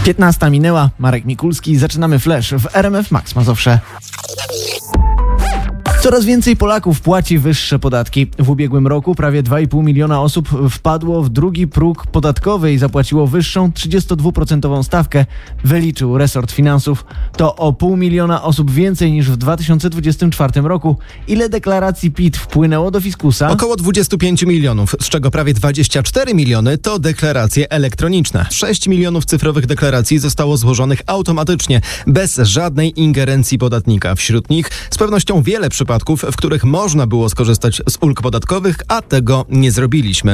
15 minęła, Marek Mikulski, zaczynamy Flash w RMF Max Mazowsze. Coraz więcej Polaków płaci wyższe podatki. W ubiegłym roku prawie 2,5 miliona osób wpadło w drugi próg podatkowy i zapłaciło wyższą 32% stawkę, wyliczył resort finansów. To o 500 000 osób więcej niż w 2024 roku. Ile deklaracji PIT wpłynęło do fiskusa? Około 25 milionów, z czego prawie 24 miliony to deklaracje elektroniczne. 6 milionów cyfrowych deklaracji zostało złożonych automatycznie, bez żadnej ingerencji podatnika. Wśród nich z pewnością wiele przypadków, w których można było skorzystać z ulg podatkowych, a tego nie zrobiliśmy.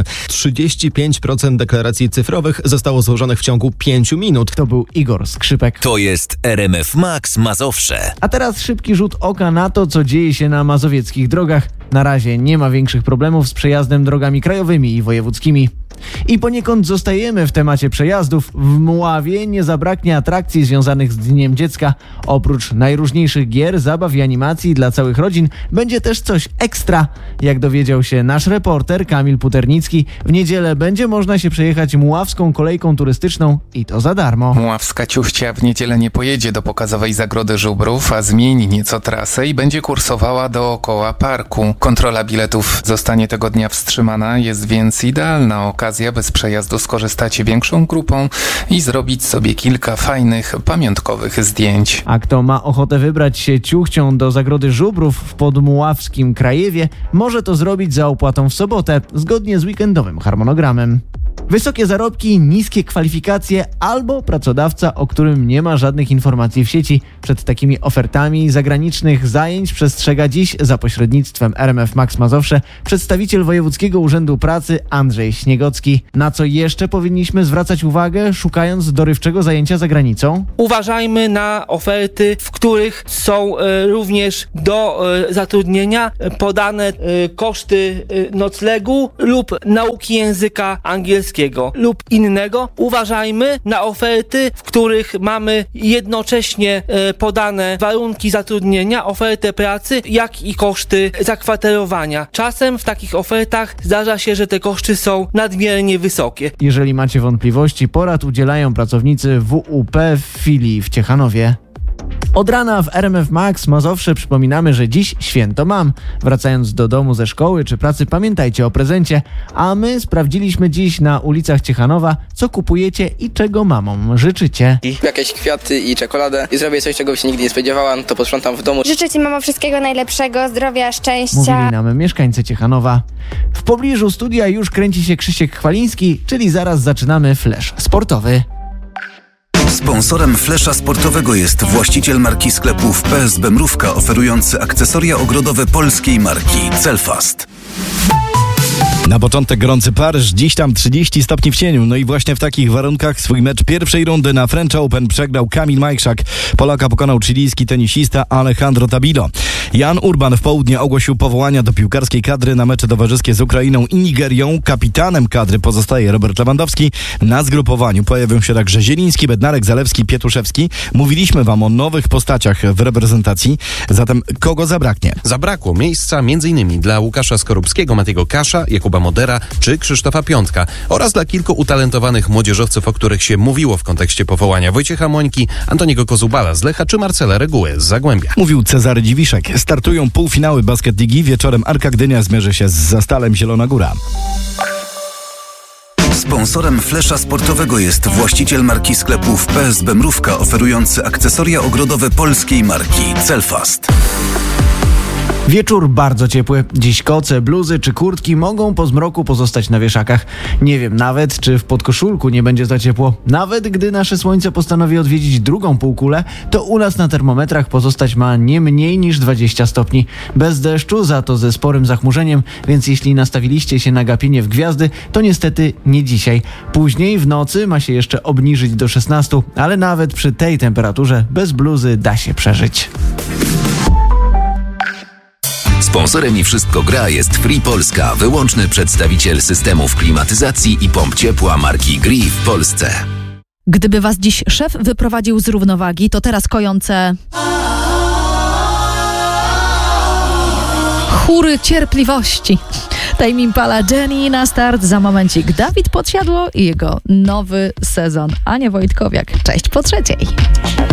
35% deklaracji cyfrowych zostało złożonych w ciągu 5 minut. To był Igor Skrzypek. To jest RMF Max Mazowsze. A teraz szybki rzut oka na to, co dzieje się na mazowieckich drogach. Na razie nie ma większych problemów z przejazdem drogami krajowymi i wojewódzkimi. I poniekąd zostajemy w temacie przejazdów. W Mławie nie zabraknie atrakcji związanych z Dniem Dziecka. Oprócz najróżniejszych gier, zabaw i animacji dla całych rodzin będzie też coś ekstra. Jak dowiedział się nasz reporter Kamil Puternicki, w niedzielę będzie można się przejechać mławską kolejką turystyczną i to za darmo. Mławska ciuchcia w niedzielę nie pojedzie do pokazowej Zagrody Żubrów, a zmieni nieco trasę i będzie kursowała dookoła parku. Kontrola biletów zostanie tego dnia wstrzymana, jest więc idealna okazja, by z przejazdu skorzystać większą grupą i zrobić sobie kilka fajnych, pamiątkowych zdjęć. A kto ma ochotę wybrać się ciuchcią do Zagrody Żubrów w podmławskim Krajewie, może to zrobić za opłatą w sobotę, zgodnie z weekendowym harmonogramem. Wysokie zarobki, niskie kwalifikacje albo pracodawca, o którym nie ma żadnych informacji w sieci. Przed takimi ofertami zagranicznych zajęć przestrzega dziś za pośrednictwem RMF Max Mazowsze przedstawiciel Wojewódzkiego Urzędu Pracy Andrzej Śniegocki. Na co jeszcze powinniśmy zwracać uwagę, szukając dorywczego zajęcia za granicą? Uważajmy na oferty, w których są również do zatrudnienia podane koszty noclegu lub nauki języka angielskiego lub innego. Uważajmy na oferty, w których mamy jednocześnie podane warunki zatrudnienia, ofertę pracy, jak i koszty zakwaterowania. Czasem w takich ofertach zdarza się, że te koszty są nadmiernie wysokie. Jeżeli macie wątpliwości, porad udzielają pracownicy WUP w filii w Ciechanowie. Od rana w RMF Max Mazowsze przypominamy, że dziś święto mam. Wracając do domu ze szkoły czy pracy, pamiętajcie o prezencie. A my sprawdziliśmy dziś na ulicach Ciechanowa, co kupujecie i czego mamom życzycie. Jakieś kwiaty i czekoladę i zrobię coś, czego by się nigdy nie spodziewałam, to posprzątam w domu. Życzę Ci, mamo, wszystkiego najlepszego, zdrowia, szczęścia. Mówili nam mieszkańcy Ciechanowa. W pobliżu studia już kręci się Krzysiek Chwaliński, czyli zaraz zaczynamy Flash sportowy. Sponsorem Flesza sportowego jest właściciel marki sklepów PSB Mrówka, oferujący akcesoria ogrodowe polskiej marki Celfast. Na początek gorący Paryż, dziś tam 30 stopni w cieniu. No i właśnie w takich warunkach swój mecz pierwszej rundy na French Open przegrał Kamil Majchrzak. Polaka pokonał chilijski tenisista Alejandro Tabilo. Jan Urban w południe ogłosił powołania do piłkarskiej kadry na mecze towarzyskie z Ukrainą i Nigerią. Kapitanem kadry pozostaje Robert Lewandowski. Na zgrupowaniu pojawią się także Zieliński, Bednarek, Zalewski, Pietuszewski. Mówiliśmy wam o nowych postaciach w reprezentacji. Zatem kogo zabraknie? Zabrakło miejsca m.in. dla Łukasza Skorupskiego, Matiego Kasza, Jakuba Modera czy Krzysztofa Piątka oraz dla kilku utalentowanych młodzieżowców, o których się mówiło w kontekście powołania: Wojciecha Mońki, Antoniego Kozubala z Lecha czy Marcela Reguły z Zagłębia. Mówił Cezary Dziwiszek. Startują półfinały Basket Ligi. Wieczorem Arka Gdynia zmierzy się z Zastalem Zielona Góra. Sponsorem Flesza sportowego jest właściciel marki sklepów PSB Mrówka, oferujący akcesoria ogrodowe polskiej marki Celfast. Wieczór bardzo ciepły. Dziś koce, bluzy czy kurtki mogą po zmroku pozostać na wieszakach. Nie wiem nawet, czy w podkoszulku nie będzie za ciepło. Nawet gdy nasze słońce postanowi odwiedzić drugą półkulę, to u nas na termometrach pozostać ma nie mniej niż 20 stopni. Bez deszczu, za to ze sporym zachmurzeniem, więc jeśli nastawiliście się na gapienie w gwiazdy, to niestety nie dzisiaj. Później w nocy ma się jeszcze obniżyć do 16, ale nawet przy tej temperaturze bez bluzy da się przeżyć. Sponsorem i Wszystko Gra jest Free Polska, wyłączny przedstawiciel systemów klimatyzacji i pomp ciepła marki Gree w Polsce. Gdyby was dziś szef wyprowadził z równowagi, to teraz kojące chóry cierpliwości. Tame Impala, Jenny na start. Za momencik Dawid Podsiadło i jego nowy sezon. Ania Wojtkowiak. Cześć po 3:00.